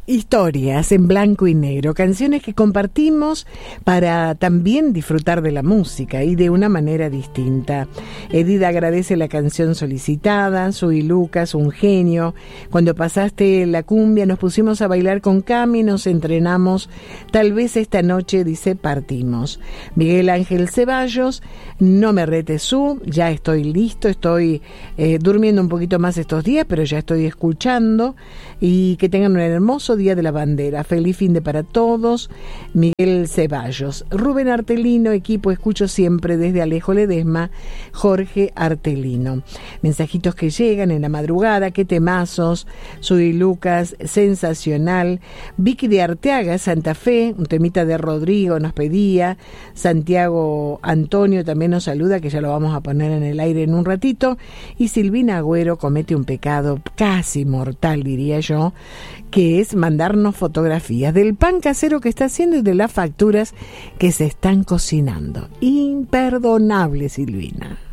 Historias en blanco y negro, canciones que compartimos para también disfrutar de la música y de una manera distinta. Edith agradece la canción solicitada, soy Lucas, un genio. Cuando pasaste la cumbia nos pusimos a bailar con Cami, nos entrenamos, tal vez esta noche, dice, partimos. Miguel Ángel Ceballos, no me retes su, ya estoy listo, estoy durmiendo un poquito más estos días, pero ya estoy escuchando, y que tengan un hermoso Día de la Bandera. Feliz fin de para todos. Miguel Ceballos. Rubén Artelino, equipo, escucho siempre desde Alejo Ledesma. Jorge Artelino. Mensajitos que llegan en la madrugada, qué temazos. Soy Lucas, sensacional. Vicky de Arteaga, Santa Fe, un temita de Rodrigo nos pedía. Santiago Antonio también nos saluda, que ya lo vamos a poner en el aire en un ratito. Y Silvina Agüero comete un pecado casi mortal, diría yo, que es mandarnos fotografías del pan casero que está haciendo y de las facturas que se están cocinando. Imperdonable, Silvina.